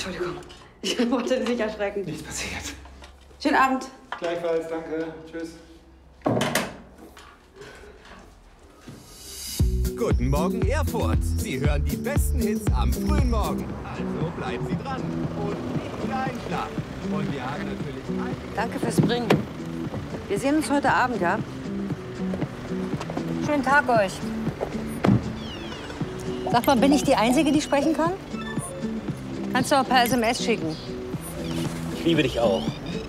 Entschuldigung. Ich wollte dich nicht erschrecken. Nichts passiert. Schönen Abend. Gleichfalls, danke. Tschüss. Guten Morgen, Erfurt. Sie hören die besten Hits am frühen Morgen. Also bleiben Sie dran und nicht einschlafen. Und wir haben natürlich Danke fürs Bringen. Wir sehen uns heute Abend, ja? Schönen Tag euch. Sag mal, bin ich die Einzige, die sprechen kann? Kannst du auch per SMS schicken. Ich liebe dich auch.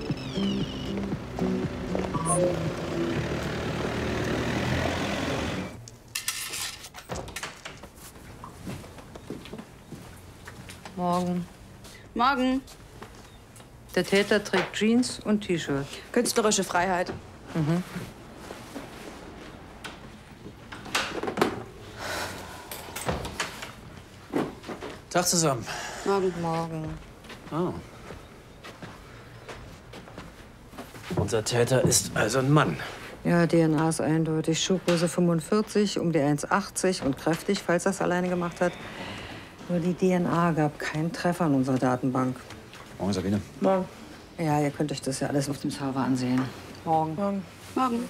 Morgen. Morgen. Der Täter trägt Jeans und T-Shirt. Künstlerische Freiheit. Mhm. Tag zusammen. Morgen. Morgen. Oh. Unser Täter ist also ein Mann. Ja, DNA ist eindeutig. Schuhgröße 45, um die 1,80 und kräftig, falls er es alleine gemacht hat. Nur die DNA gab keinen Treffer in unserer Datenbank. Morgen, Sabine. Morgen. Ja, ihr könnt euch das ja alles auf dem Server ansehen. Morgen. Morgen. Morgen.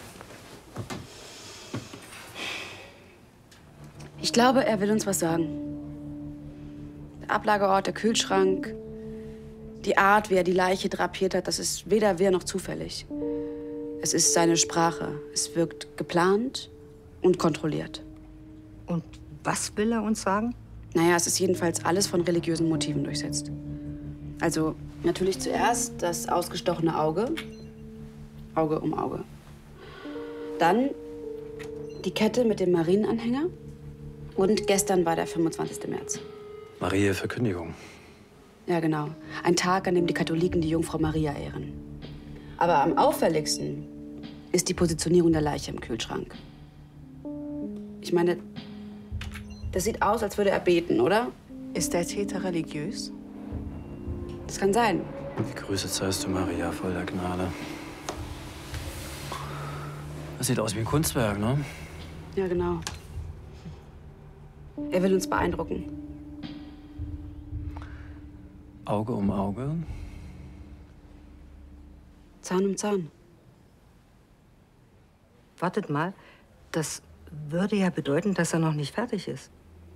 Ich glaube, er will uns was sagen. Der Ablageort, der Kühlschrank, die Art, wie er die Leiche drapiert hat, das ist weder wir noch zufällig. Es ist seine Sprache. Es wirkt geplant und kontrolliert. Und was will er uns sagen? Naja, es ist jedenfalls alles von religiösen Motiven durchsetzt. Also natürlich zuerst das ausgestochene Auge. Auge um Auge. Dann die Kette mit dem Marienanhänger. Und gestern war der 25. März. Maria Verkündigung. Ja, genau. Ein Tag, an dem die Katholiken die Jungfrau Maria ehren. Aber am auffälligsten ist die Positionierung der Leiche im Kühlschrank. Ich meine, das sieht aus, als würde er beten, oder? Ist der Täter religiös? Das kann sein. Gegrüßet seist du, Maria, voll der Gnade. Das sieht aus wie ein Kunstwerk, ne? Ja, genau. Er will uns beeindrucken. Auge um Auge. Zahn um Zahn. Wartet mal, das würde ja bedeuten, dass er noch nicht fertig ist.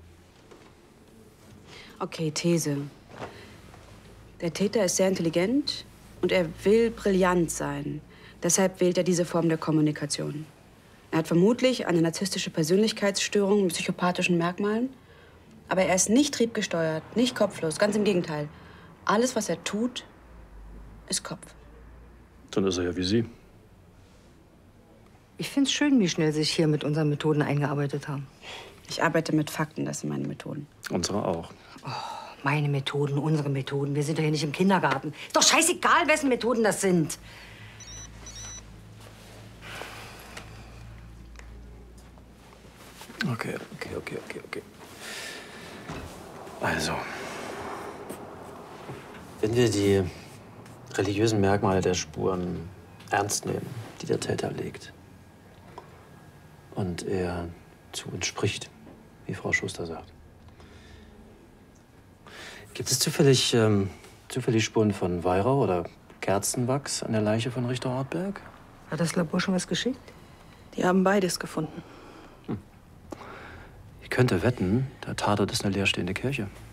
Okay, These. Der Täter ist sehr intelligent und er will brillant sein. Deshalb wählt er diese Form der Kommunikation. Er hat vermutlich eine narzisstische Persönlichkeitsstörung mit psychopathischen Merkmalen. Aber er ist nicht triebgesteuert, nicht kopflos, ganz im Gegenteil. Alles, was er tut, ist Kopf. Dann ist er ja wie Sie. Ich finde es schön, wie schnell Sie sich hier mit unseren Methoden eingearbeitet haben. Ich arbeite mit Fakten, das sind meine Methoden. Unsere auch. Oh, meine Methoden, unsere Methoden. Wir sind doch hier nicht im Kindergarten. Ist doch scheißegal, wessen Methoden das sind. Okay. Also, wenn wir die religiösen Merkmale der Spuren ernst nehmen, die der Täter legt, und er zu uns spricht, wie Frau Schuster sagt, gibt es zufällig Spuren von Weihrauch oder Kerzenwachs an der Leiche von Richter Ortberg? Hat das Labor schon was geschickt? Die haben beides gefunden. Ich könnte wetten, der Tatort ist eine leerstehende Kirche.